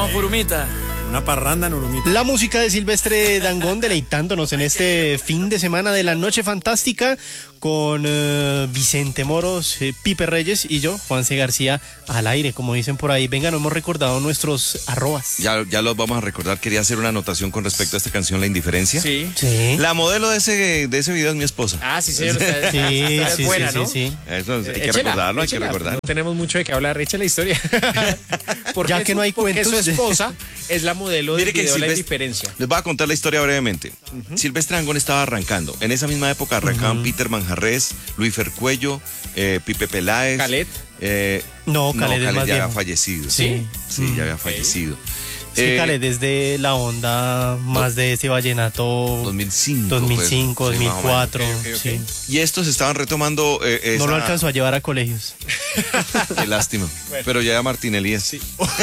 Furumita. Una parranda en Urumita. La música de Silvestre Dangond deleitándonos en este fin de semana de la Noche Fantástica con Vicente Moros, Pipe Reyes y yo, Juanse García, al aire, como dicen por ahí. Venga, no hemos recordado nuestros arrobas. Ya los vamos a recordar. Quería hacer una anotación con respecto a esta canción, La Indiferencia. Sí. La modelo de ese video es mi esposa. Ah, sí, señor. Sí, buena, ¿no? sí. Eso hay que Échela, recordarlo, hay que échela. recordar. No tenemos mucho de qué hablar, echa la historia. Ya que no hay porque cuentos su esposa es la modelo del Mire que video La Silvestre- Indiferencia. Les voy a contar la historia brevemente. Silvestre Dangond estaba arrancando. En esa misma época arrancaban Peter Manjarrés, Luis Fercuello, Pipe Peláez. Calet. No, Calet es más ya había viejo. fallecido. Sí. Sí, ya había fallecido. Sí, Calet desde la onda más de ese vallenato 2005. 2005, pues, sí, más o menos. 2004. Ok. Sí. Y estos estaban retomando No lo alcanzó a llevar a colegios. Qué lástima. Pero ya Martín Elías. Sí.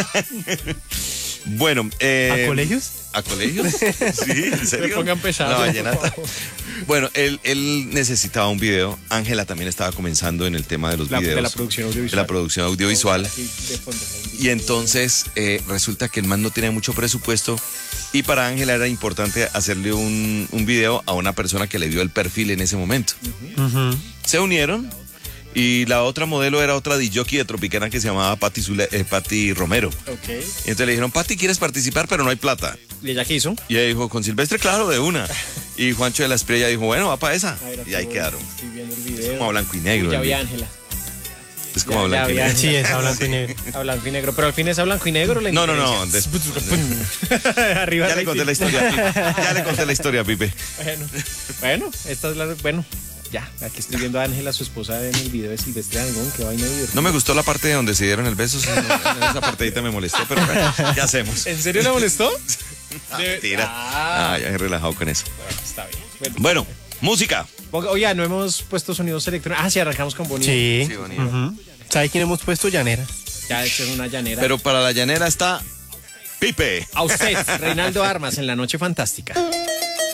Bueno. ¿A colegios? ¿A colegios? Sí, ¿en serio? Me pongan pesado. La vallenata. Bueno, él necesitaba un video. Ángela también estaba comenzando en el tema de los videos. De la producción audiovisual. De la producción audiovisual. Aquí de fondo. Y entonces resulta que el man no tenía mucho presupuesto y para Ángela era importante hacerle un video a una persona que le dio el perfil en ese momento. Se unieron y la otra modelo era otra DJ de Tropicana que se llamaba Patti Romero. Ok. Y entonces le dijeron, Patti, ¿quieres participar? Pero no hay plata. ¿Y ella qué hizo? Y ella dijo, con Silvestre, claro, de una. Y Juancho de la Espriella dijo, bueno, va para esa. A ver, aquí Y ahí voy, quedaron. Estoy viendo el video. Como a blanco y negro. Uy, ya el vi a video. Ángela. Es como a Ya blanco y vi a negro. Sí, es a blanco y negro. A blanco y negro. Pero al fin es a blanco y negro. La No. indiferencia. Arriba Ya le conté la historia a Pipe. Ya le conté la historia a Pipe. Bueno, esta es la. Bueno, ya. Aquí estoy viendo a Ángela, su esposa, en el video de Silvestre Dangond. Que vaina divertida. No me gustó la parte donde se dieron el beso. En esa partecita me molestó, pero bueno, ¿qué hacemos? ¿En serio le molestó? Mentira. Ah. Ya he relajado con eso. Bueno, está bien. Bueno, música. Oye, no hemos puesto sonidos electrónicos. Ah, sí, arrancamos con Bonito. Sí. Sí, bonito. ¿Sabe quién hemos puesto? Llaneras. Ya hecho es una llanera. Pero para la llanera está Pipe. A usted, Reinaldo Armas, en La Noche Fantástica.